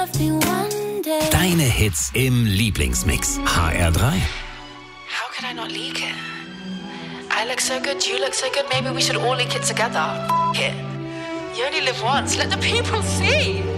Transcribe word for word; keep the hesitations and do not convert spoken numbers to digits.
Deine Hits im Lieblingsmix. H R drei. How could I not leak it? I look so good, you look so good, maybe we should all leak it together. F- it. You only live once, let the people see.